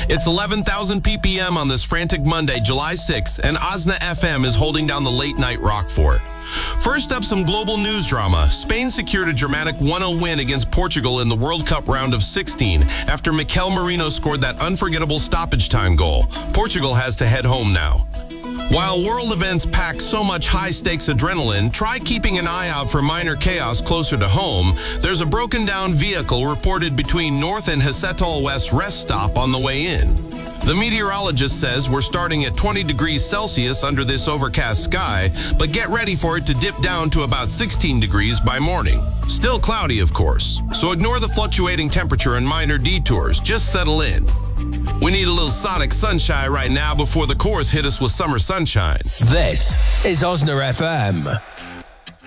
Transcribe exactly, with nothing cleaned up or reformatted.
It's eleven thousand P P M on this frantic Monday, July sixth, and Osna F M is holding down the late night rock fort. First up, some global news drama. Spain secured a dramatic one nil win against Portugal in the World Cup round of sixteen after Mikel Merino scored that unforgettable stoppage time goal. Portugal has to head home now. While world events pack so much high-stakes adrenaline, try keeping an eye out for minor chaos closer to home. There's a broken-down vehicle reported between North and Hesetol West rest stop on the way in. The meteorologist says we're starting at twenty degrees Celsius under this overcast sky, but get ready for it to dip down to about sixteen degrees by morning. Still cloudy, of course, so ignore the fluctuating temperature and minor detours. Just settle in. We need a little sonic sunshine right now before the chorus hit us with summer sunshine. This is Osna F M.